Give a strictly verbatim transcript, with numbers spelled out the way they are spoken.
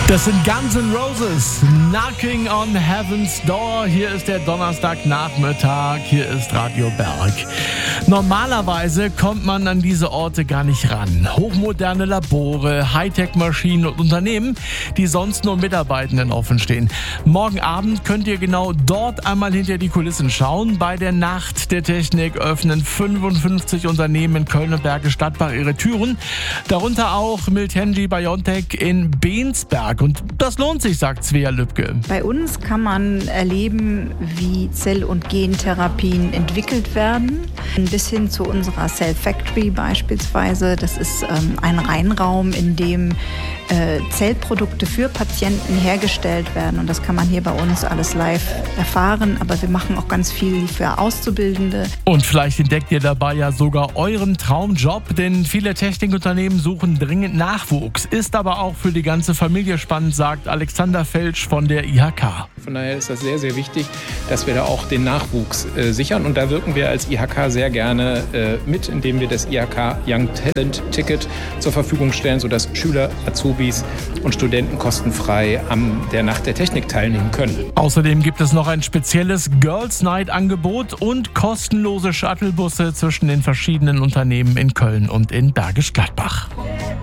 Das sind Guns N' Roses, Knocking on Heaven's Door. Hier ist der Donnerstagnachmittag, hier ist Radio Berg. Normalerweise kommt man an diese Orte gar nicht ran. Hochmoderne Labore, Hightech-Maschinen und Unternehmen, die sonst nur Mitarbeitenden offen stehen. Morgen Abend könnt ihr genau dort einmal hinter die Kulissen schauen. Bei der Nacht der Technik öffnen fünfundfünfzig Unternehmen in Köln und Bergisch Gladbach ihre Türen. Darunter auch Miltenji Biontech in Bensberg. Und das lohnt sich, sagt Svea Lübke. Bei uns kann man erleben, wie Zell- und Gentherapien entwickelt werden. Bis hin zu unserer Cell Factory beispielsweise. Das ist ähm, ein Reinraum, in dem äh, Zellprodukte für Patienten hergestellt werden. Und das kann man hier bei uns alles live erfahren. Aber wir machen auch ganz viel für Auszubildende. Und vielleicht entdeckt ihr dabei ja sogar euren Traumjob, denn viele Technikunternehmen suchen dringend Nachwuchs. Ist aber auch für die ganze Familie spannend, sagt Alexander Felsch von der I H K. Von daher ist das sehr, sehr wichtig, dass wir da auch den Nachwuchs äh, sichern. Und da wirken wir als I H K sehr gerne äh, mit, indem wir das I H K Young Talent Ticket zur Verfügung stellen, sodass Schüler, Azubis und Studenten kostenfrei an der Nacht der Technik teilnehmen können. Außerdem gibt es noch ein spezielles Girls Night Angebot und kostenlose Shuttlebusse zwischen den verschiedenen Unternehmen in Köln und in Bergisch Gladbach.